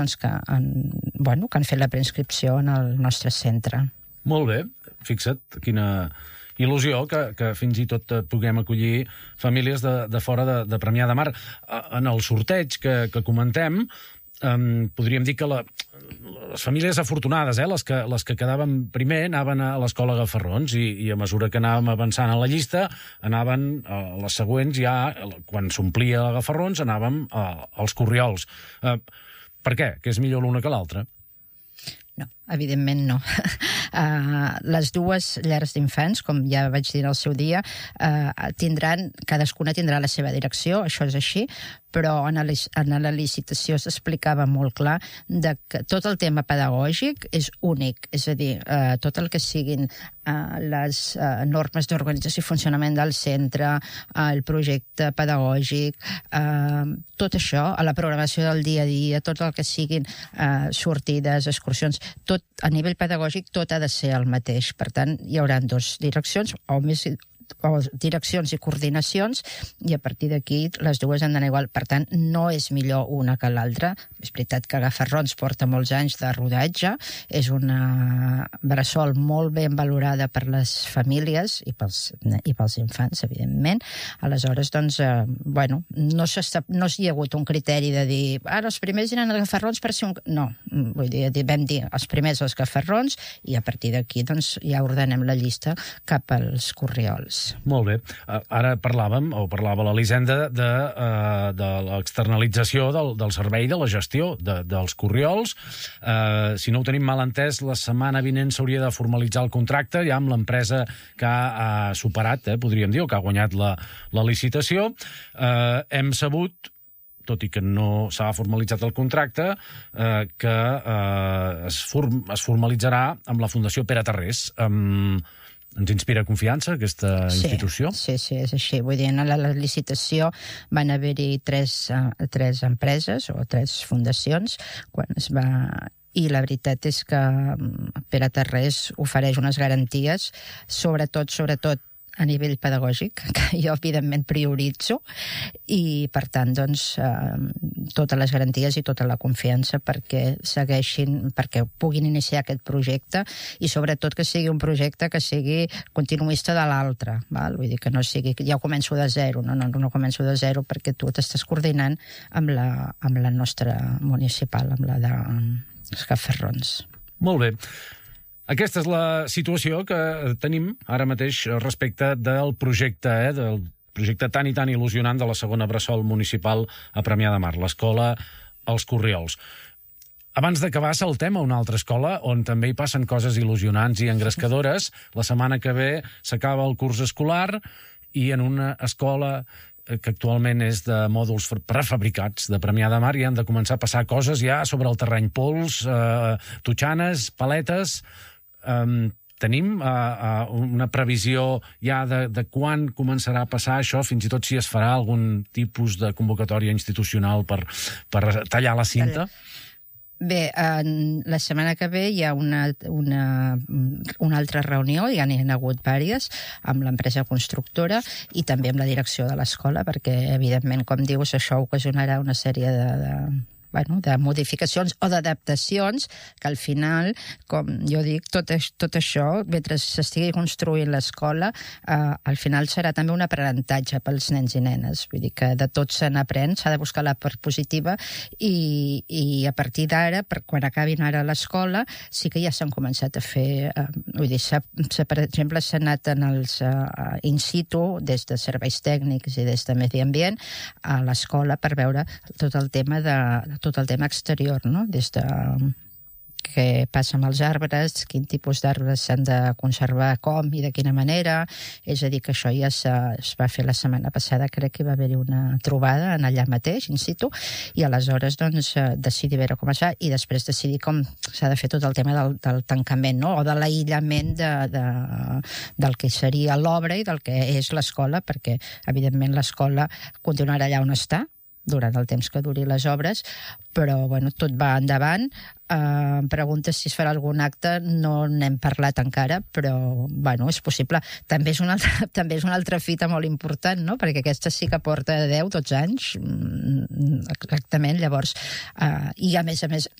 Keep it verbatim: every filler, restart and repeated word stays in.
doncs, que, han, bueno, que han fet la preinscripció en el nostre centre. Molt bé, fixa't, quina il·lusió que, que fins i tot puguem acollir famílies de, de fora de, de Premià de Mar. En el sorteig que, que comentem, Um, podríem dir que la, les famílies afortunades, eh, les, que, les que quedaven primer, anaven a l'escola Gafarrons i, i a mesura que anàvem avançant a la llista, anaven a les següents ja, quan s'omplia la Gafarrons, anàvem a, als Corriols. Uh, per què? Que és millor l'una que l'altra? No, evidentment no. Uh, les dues llars d'infants, com ja vaig dir al seu dia, uh, tindran, cadascuna tindrà la seva direcció, això és així, però en la, en la licitació s'explicava molt clar de que tot el tema pedagògic és únic, és a dir, uh, tot el que siguin uh, les uh, normes d'organització i funcionament del centre, uh, el projecte pedagògic, uh, tot això, a la programació del dia a dia, tot el que siguin uh, sortides, excursions, tot a nivell pedagògic tot ha de ser el mateix. Per tant, hi haurà dues direccions o més o direccions i coordinacions, i a partir d'aquí les dues han d'anar igual. Per tant, no és millor una que l'altra. És veritat que Gafarrons porta molts anys de rodatge, és una bressol molt ben valorada per les famílies i pels, i pels infants, evidentment. Aleshores, doncs, eh, bueno, no, no hi ha hagut un criteri de dir ara els primers eren a Gafarrons per ser un... No, vull dir, vam dir els primers als Gafarrons i a partir d'aquí, doncs, ja ordenem la llista cap als Corriols. Molt bé. Ara parlàvem, o parlava l'Elisenda, de, uh, de l'externalització del, del servei de la gestió de, dels Corriols. Uh, si no ho tenim mal entès, la setmana vinent s'hauria de formalitzar el contracte ja amb l'empresa que ha, ha superat, eh, podríem dir, o que ha guanyat la, la licitació. Uh, hem sabut, tot i que no s'ha formalitzat el contracte, eh, que eh, es, form, es formalitzarà amb la Fundació Pere Tarrés. Um, Ens inspira confiança, aquesta sí, institució? Sí, sí, és així. Vull dir, en la, la licitació van haver-hi tres, uh, tres empreses o tres fundacions quan es va... I la veritat és que Pere Tarrés ofereix unes garanties, sobretot, sobretot, a nivell pedagògic, que jo, evidentment, prioritzo, i, per tant, doncs, eh, totes les garanties i tota la confiança perquè segueixin, perquè puguin iniciar aquest projecte i, sobretot, que sigui un projecte que sigui continuista de l'altre, val? Vull dir que no sigui... Ja començo de zero, no, no, no començo de zero perquè tu t'estàs coordinant amb la, amb la nostra municipal, amb la de Gafarrons. Molt bé. Aquesta és la situació que tenim ara mateix respecte del projecte, eh, del projecte tan i tan il·lusionant de la segona bressol municipal a Premià de Mar, l'escola Els Corriols. Abans d'acabar, saltem a una altra escola on també hi passen coses il·lusionants i engrescadores. La setmana que ve s'acaba el curs escolar i en una escola que actualment és de mòduls prefabricats de Premià de Mar i han de començar a passar coses ja sobre el terreny, pols, eh, totxanes, paletes... Um, tenim uh, uh, una previsió ja de, de quan començarà a passar això, fins i tot si es farà algun tipus de convocatòria institucional per, per tallar la cinta? Bé, en la setmana que ve hi ha una, una, una altra reunió, ja n'hi ha hagut diverses, amb l'empresa constructora i també amb la direcció de l'escola, perquè, evidentment, com dius, això ocasionarà una sèrie de... de... Bueno, de modificacions o d'adaptacions que al final, com jo dic, tot, tot això, mentre s'estigui construint l'escola, eh, al final serà també un aprenentatge pels nens i nenes. Vull dir que de tot se n'aprèn, s'ha de buscar la part positiva i, i a partir d'ara, quan acabin ara l'escola, sí que ja s'han començat a fer... Eh, vull dir, s'ha, per exemple, s'ha anat en els uh, in situ, des de serveis tècnics i des de medi ambient, a l'escola per veure tot el tema de tot el tema exterior, no? Des de què passa amb els arbres, quin tipus d'arbres s'han de conservar, com i de quina manera. És a dir, que això ja es va fer la setmana passada, crec que hi va haver-hi una trobada en allà mateix, in situ, i aleshores doncs, decidir veure com es fa i després decidir com s'ha de fer tot el tema del, del tancament, no? O de l'aïllament de, de, del que seria l'obra i del que és l'escola, perquè evidentment l'escola continuarà allà on està, durant el temps que duri les obres, però bueno, tot va endavant. Uh, em preguntes si es farà algun acte, no n'hem parlat encara, però bueno, és possible. També és una altra, també és una altra fita molt important, no? Perquè aquesta sí que porta deu, dotze anys, exactament, llavors, uh, i a més a més